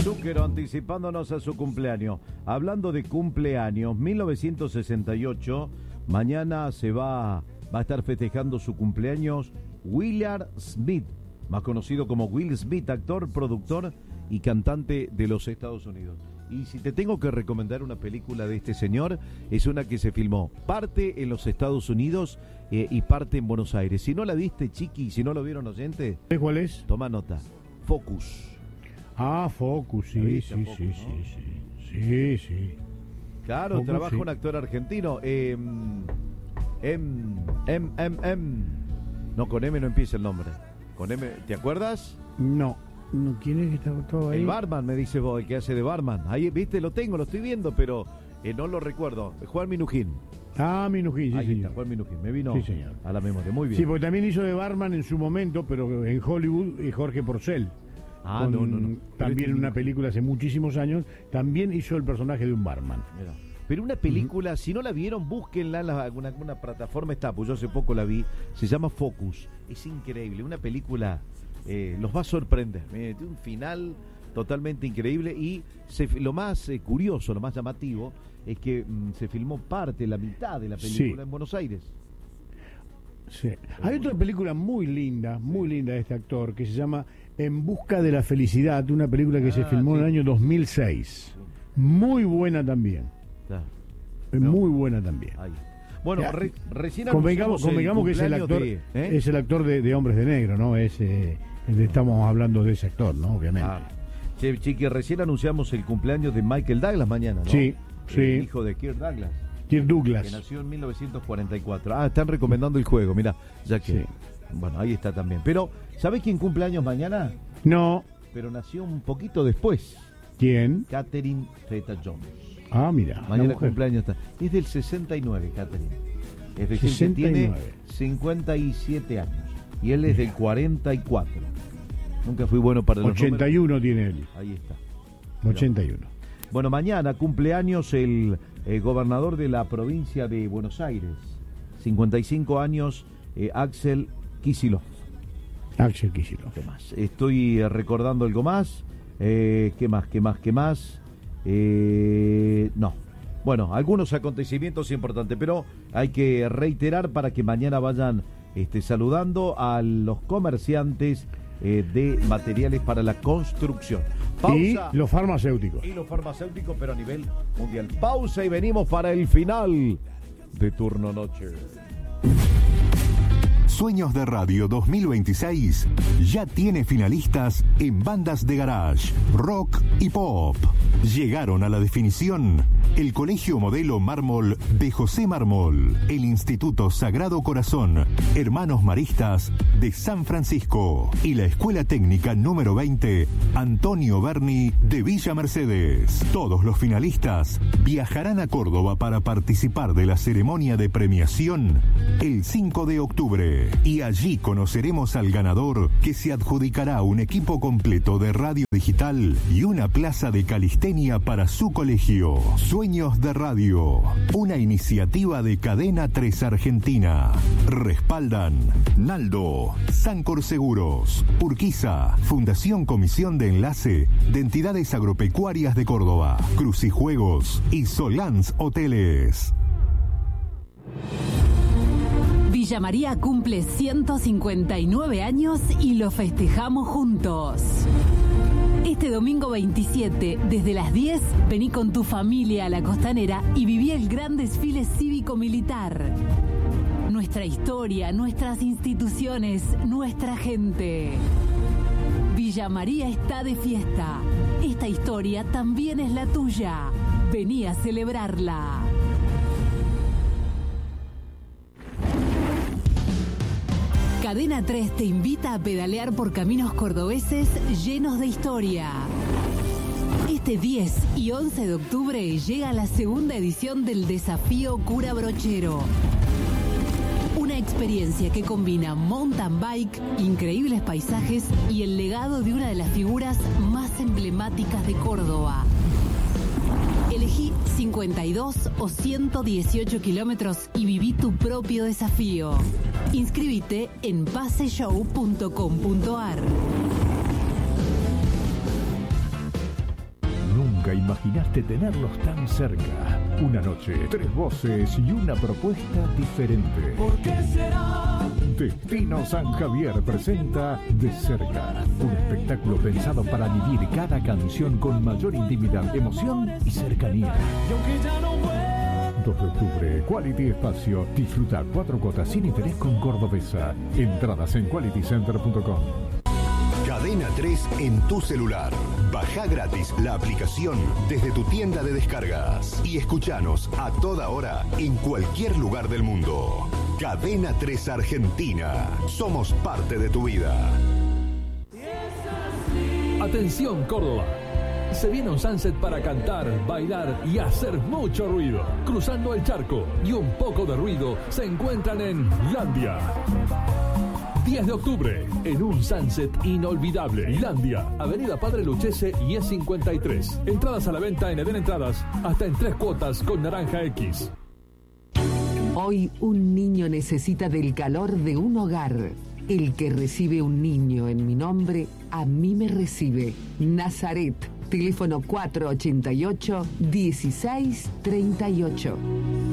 Zucchero anticipándonos a su cumpleaños. Hablando de cumpleaños, 1968, mañana va a estar festejando su cumpleaños Willard Smith, más conocido como Will Smith, actor, productor y cantante de los Estados Unidos. Y si te tengo que recomendar una película de este señor, es una que se filmó parte en los Estados Unidos y parte en Buenos Aires. Si no la viste, chiqui, si no lo vieron oyentes, ¿cuál es? Toma nota. Focus. Ah, Focus, sí. Claro, Focus, trabaja sí. un actor argentino. No, con M no empieza el nombre. Con M, ¿te acuerdas? No, ¿quién es que está todo ahí? El barman, me dice vos, el que hace de barman. Ahí, viste, lo estoy viendo, pero no lo recuerdo. Juan Minujín. Ah, Minujín, sí, Ahí señor. está, Juan Minujín. Me vino Sí, señor. a la memoria. Muy bien. Sí, porque también hizo de barman en su momento, pero en Hollywood, Jorge Porcel. Ah, no. También en una película hace muchísimos años, también hizo el personaje de un barman. Mira. Pero una película, si no la vieron, búsquenla en alguna plataforma, está, pues yo hace poco la vi, se llama Focus. Es increíble, una película, los va a sorprender. Tiene un final totalmente increíble y lo más curioso, lo más llamativo, es que se filmó la mitad de la película en Buenos Aires. Sí. Hay otra película muy linda de este actor, que se llama En busca de la felicidad, una película que se filmó en el año 2006. Muy buena también. Claro. Muy buena también. Ahí. Bueno, recién convengamos que es el actor de Hombres de Negro, ¿no? Estamos hablando de ese actor, ¿no? Obviamente. Che, chiqui, recién anunciamos el cumpleaños de Michael Douglas mañana, ¿no? Sí. El hijo de Kirk Douglas. Kirk Douglas. Que nació en 1944. Están recomendando el juego, mirá, ya que... Sí. Bueno, ahí está también. Pero, ¿sabés quién cumple años mañana? No. Pero nació un poquito después. ¿Quién? Catherine Zeta-Jones. Ah, mira. Mañana cumpleaños está. Es del 69, Catherine. Es decir, 69. que tiene 57 años. Y él es del 44. Nunca fui bueno para los 81 números. tiene él. Ahí está. 81. Bueno, mañana cumpleaños el gobernador de la provincia de Buenos Aires. 55 años, Axel Kicillof. Axel Kicillof. ¿Qué más? Estoy recordando algo más. ¿Qué más? No. Bueno, algunos acontecimientos importantes, pero hay que reiterar para que mañana vayan saludando a los comerciantes de materiales para la construcción. Pausa. Y los farmacéuticos. Pero a nivel mundial. Pausa y venimos para el final de Turno Noche. Sueños de Radio 2026 ya tiene finalistas en bandas de garage, rock y pop. Llegaron a la definición el Colegio Modelo Mármol de José Mármol, el Instituto Sagrado Corazón, Hermanos Maristas de San Francisco y la Escuela Técnica número 20, Antonio Berni de Villa Mercedes. Todos los finalistas viajarán a Córdoba para participar de la ceremonia de premiación el 5 de octubre. Y allí conoceremos al ganador, que se adjudicará un equipo completo de radio digital y una plaza de calistenia para su colegio. Sueños de Radio, una iniciativa de Cadena 3 Argentina. Respaldan Naldo, Sancor Seguros, Urquiza, Fundación Comisión de Enlace de Entidades Agropecuarias de Córdoba, Crucijuegos y Solans Hoteles. Villa María cumple 159 años y lo festejamos juntos. Este domingo 27, desde las 10, vení con tu familia a la Costanera y viví el gran desfile cívico-militar. Nuestra historia, nuestras instituciones, nuestra gente. Villa María está de fiesta. Esta historia también es la tuya. Vení a celebrarla. Cadena 3 te invita a pedalear por caminos cordobeses llenos de historia. Este 10 y 11 de octubre llega la segunda edición del Desafío Cura Brochero. Una experiencia que combina mountain bike, increíbles paisajes y el legado de una de las figuras más emblemáticas de Córdoba. Elegí 52 o 118 kilómetros y viví tu propio desafío. Inscríbete en paseshow.com.ar. imaginaste tenerlos tan cerca. Una noche, 3 voces y una propuesta diferente. ¿Por qué será? Destino San Javier presenta De Cerca, un espectáculo pensado para vivir cada canción con mayor intimidad, emoción y cercanía. Y aunque ya no vuelvo. 2 de octubre, Quality Espacio. Disfruta 4 cuotas sin interés con Cordobesa. Entradas en qualitycenter.com. Cadena 3 en tu celular. Baja gratis la aplicación desde tu tienda de descargas y escuchanos a toda hora en cualquier lugar del mundo. Cadena 3 Argentina. Somos parte de tu vida. Atención, Córdoba. Se viene un sunset para cantar, bailar y hacer mucho ruido. Cruzando el charco y un poco de ruido se encuentran en Landia. 10 de octubre, en un sunset inolvidable. Landia, Avenida Padre Lucchese y E53. Entradas a la venta en Eden Entradas, hasta en 3 cuotas con Naranja X. Hoy un niño necesita del calor de un hogar. El que recibe un niño en mi nombre, a mí me recibe. Nazaret, teléfono 488-1638.